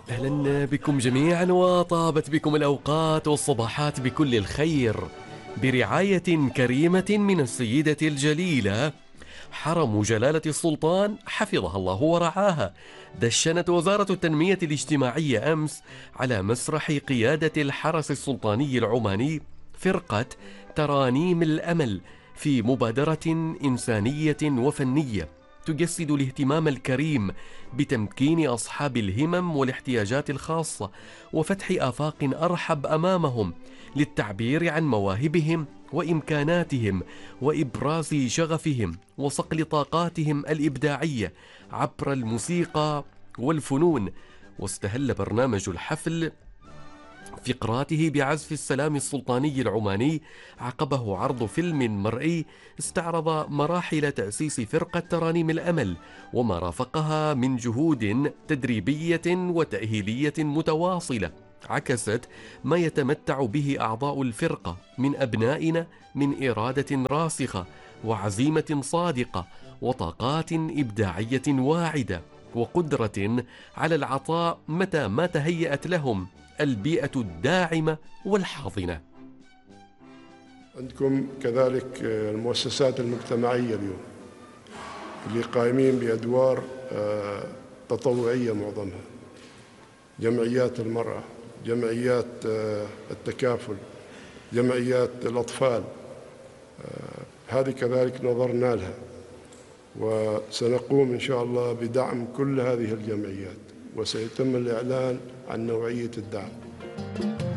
أهلا بكم جميعا، وطابت بكم الأوقات والصباحات بكل الخير برعاية كريمة من السيدة الجليلة حرم جلالة السلطان حفظها الله ورعاها. دشنت وزارة التنمية الاجتماعية أمس على مسرح قيادة الحرس السلطاني العماني فرقة ترانيم الأمل في مبادرة إنسانية وفنية تجسد الاهتمام الكريم بتمكين أصحاب الهمم والاحتياجات الخاصة وفتح آفاق أرحب أمامهم للتعبير عن مواهبهم وإمكاناتهم وإبراز شغفهم وصقل طاقاتهم الإبداعية عبر الموسيقى والفنون. واستهل برنامج الحفل فقراته بعزف السلام السلطاني العماني، عقبه عرض فيلم مرئي استعرض مراحل تأسيس فرقة ترانيم الأمل وما رافقها من جهود تدريبية وتأهيلية متواصلة عكست ما يتمتع به أعضاء الفرقة من أبنائنا من إرادة راسخة وعزيمة صادقة وطاقات إبداعية واعدة وقدرة على العطاء متى ما تهيأت لهم البيئة الداعمة والحاضنة. عندكم كذلك المؤسسات المجتمعية اليوم اللي قائمين بأدوار تطوعية معظمها، جمعيات المرأة، جمعيات التكافل، جمعيات الأطفال، هذه كذلك نظرنا لها، وسنقوم إن شاء الله بدعم كل هذه الجمعيات، وسيتم الإعلان عن نوعية الدعم.